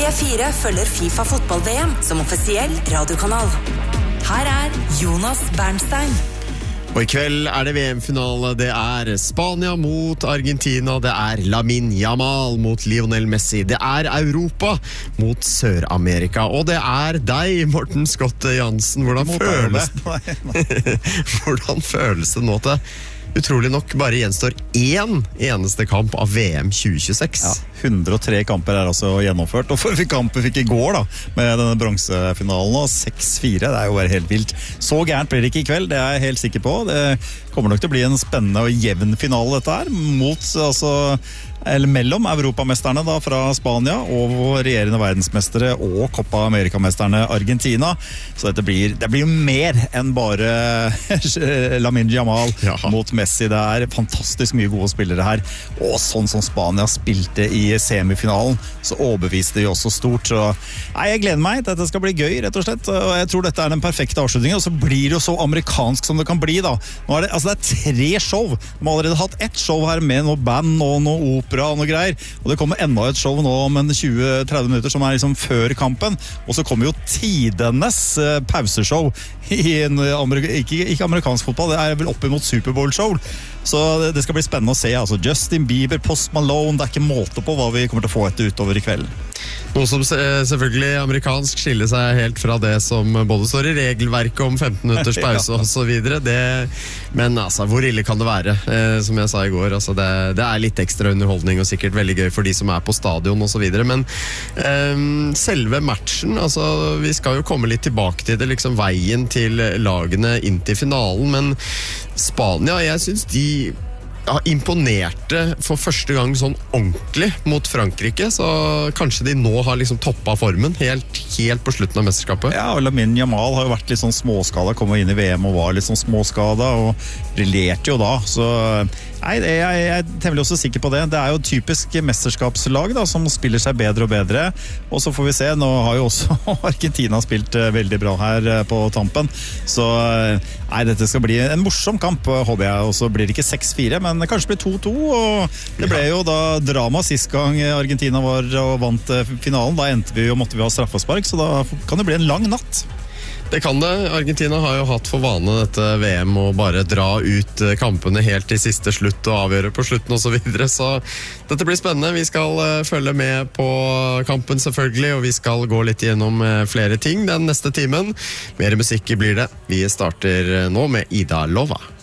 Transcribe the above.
P4 følger FIFA fotball-VM som offisiell radiokanal. Her Jonas Bernstein. Og i kveld det VM-finale. Det Spania mot Argentina. Det Lamine Yamal mot Lionel Messi. Det Europa mot Sør-Amerika. Og det deg, Morten Scott Jansen. Hvordan føles det nå til utrolig nok bare gjenstår én eneste kamp av VM 2026? Ja, 103 kamper altså gjennomført. Og forrige kamp fikk I går da, med denne bronsefinalen, og 6-4, det jo bare helt vilt. Så gærent blir det ikke i kveld, det jeg helt sikker på. Det kommer nok til å bli en spennende og jevn finale dette her, mellom europamesterne da, fra Spania og regjerende verdensmestere og Copa America-mesterne Argentina. Så det blir jo mer enn bare Lamine Yamal mot Messi. Det fantastisk mye gode spillere her. Og sånn som Spania spilte I semifinalen, så overbeviste de også stort. Så jeg gleder meg. Dette skal bli gøy, rett og slett. Og jeg tror dette den perfekte avslutningen. Og så blir det jo så amerikansk som det kan bli da. Nå det 3 show. De har allerede hatt 1 show her med noe band og noe opera og noe greier. Og det kommer enda et show nå om 20-30 minutter som liksom før kampen. Og så kommer jo tidenes pauseshow I ikke amerikansk fotball. Det vel opp imot Superbowl-show. Så det skal bli spennende å se. Altså Justin Bieber, Post Malone, det ikke måte på hva vi kommer til å få etter utover I kvelden. Noe som selvfølgelig amerikansk skiller seg helt fra det som både står I regelverket om 15 minutters pause og så videre. Men altså, hvor ille kan det være? Som jeg sa I går, altså, det litt ekstra underholdning og sikkert veldig gøy for de som på stadion og så videre. Men selve matchen, altså, vi skal jo komme litt tilbake til det, liksom veien til lagene inn til finalen, men Spania, jeg synes de imponerte for første gang sånn ordentlig mot Frankrike, så kanskje de nå har liksom toppet formen helt på slutten av mesterskapet. Ja, og Lamine Yamal har jo vært litt sånn småskada, kom inn I VM og var litt sånn småskada og briljerte jo da, så jeg temmelig også sikker på det. Det jo typisk mesterskapslag da, som spiller seg bedre og bedre, og så får vi se, nå har jo også Argentina spilt veldig bra her på tampen, så dette skal bli en morsom kamp, håper jeg, og så blir det ikke 6-4, men kanskje blir 2-2, og det ble jo da drama sist gang Argentina var og vant finalen, da endte vi og måtte vi ha straffespark, så da kan det bli en lang natt. Det kan det. Argentina har jo hatt for vane dette VM å bare dra ut kampene helt til siste slutt og avgjøre på slutten og så videre, så dette blir spennende. Vi skal følge med på kampen selvfølgelig, og vi skal gå litt gjennom flere ting den neste timen. Mer musikk blir det. Vi starter nå med Ida Lova.